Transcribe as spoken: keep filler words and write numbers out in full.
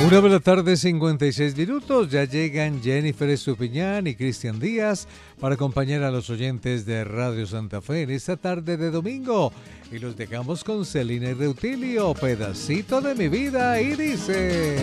Una de la tarde, cincuenta y seis minutos. Ya llegan Jennifer Estupiñán y Cristian Díaz para acompañar a los oyentes de Radio Santa Fe en esta tarde de domingo. Y los dejamos con Celina y Reutilio, Pedacito de mi vida, y dice...